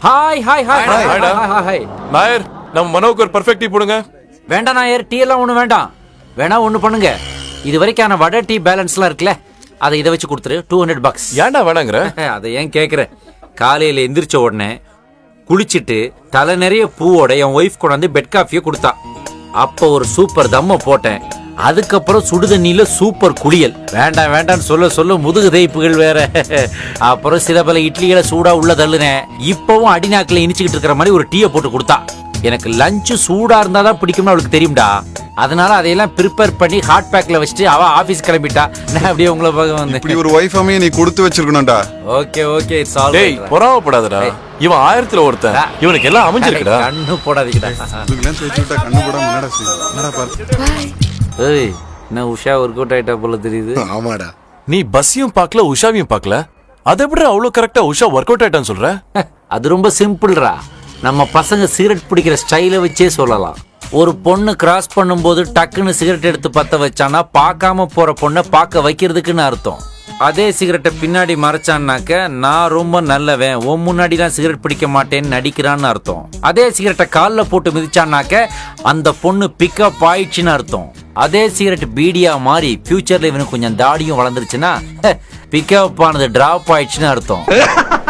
Hi hi hi ஹாய்டா. Hi hi. Nair நம்ம மனோவுக்கு ஒரு perfect tea போடுங்க. வேண்டாம் நாயர், டீ எல்லாம் ஒண்ணு வேண்டாம். வேணா ஒண்ணு பண்ணுங்க, இது வரைக்கான வடை டீ பேலன்ஸ்லாம் இருக்குல்ல, அதை இதை வச்சு கொடுத்துரு. $200. ஏன்டா வேணாங்கிற? அதை ஏன் கேக்குற? காலையில எந்திரிச்ச உடனே குளிச்சிட்டு தலை நிறைய பூவோட என் ஒய்ஃப் கொண்டாந்து பெட் காஃபியை கொடுத்தா. அப்போ ஒரு சூப்பர் தம்ம போட்டேன். அதுக்கப்புறம் சுடுதண்ணில சூப்பர் குளியல். வேண்டாம் வேண்டாம்னு சொல்ல சொல்ல முதுகு தேய்ப்புகள் வேற. அப்புறம் சில பல இட்லிகளை சூடா உள்ள தள்ளுனேன். இப்பவும் அடிநாக்கில் இனிச்சுக்கிட்டு இருக்கிற மாதிரி ஒரு டீயை போட்டு கொடுத்தா. எனக்கு லஞ்சு சூடா இருந்தாதான் பிடிக்கும்னு அவளுக்கு தெரியும்டா. அதனால அதையெல்லாம் ப்ரிப்பேர் பண்ணி ஹாட் பேக்ல வச்சுட்டு அவ ஆபீஸ் கிளம்பிட்டா. நான் அப்படியே உங்களை பார்க்க வந்தேன். இப்படி ஒரு வைஃப் அமைய நீ கொடுத்து வச்சிருக்கணும்டா. ஓகே ஓகே, இட்ஸ் ஆல் டேய் பொறாமப்படாதடா. இவன் 1000ல ஒருத்தன். இவனுக்கு எல்லாம் அமைஞ்சிருக்குடா. கண்ணு போடாதீங்கடா. இதுக்கெல்லாம் தேய்ச்சி விட்டா கண்ணு போடாம என்னடா செய்யும்? என்னடா பாரு. ஏய், என்ன உஷா ஒர்க் அவுட் ஆயிட்டா போல தெரியுது. ஆமாடா. நீ பஸ்ஸையும் பார்க்கல உஷாவையும் பார்க்கல. அதை எப்படி அவ்வளவு கரெக்டா உஷா ஒர்க் அவுட் ஆயிட்டான்னு சொல்ற? அது ரொம்ப சிம்பிள்ரா. நம்ம பசங்க சிகரெட் பிடிக்கிற ஸ்டைலை வச்சே சொல்லலாம். ஒரு பொண்ணு கிராஸ் பண்ணும்போது டக்குன்னு சிகரெட் எடுத்து பத்த வச்சானா பார்க்காம போற பொண்ணை பார்க்க வைக்கிறதுக்குன்னு அர்த்தம். அதே சிகரெட்டை பின்னாடி மறைச்சான்னாக்க நான் ரொம்ப நல்லவன், உன் முன்னாடிலாம் சிகரெட் பிடிக்க மாட்டேன்னு நடிக்கிறான்னு அர்த்தம். அதே சிகரெட்டை காலில் போட்டு மிதிச்சான்னாக்க அந்த பொண்ணு பிக்கப் ஆயிடுச்சுன்னு அர்த்தம். அதே சிகரெட் பீடியா மாறி ஃபியூச்சர்ல இவனுக்கு கொஞ்சம் தாடியும் வளர்ந்துருச்சுன்னா பிக்கப் ஆனது டிராப் ஆயிடுச்சுன்னு அர்த்தம்.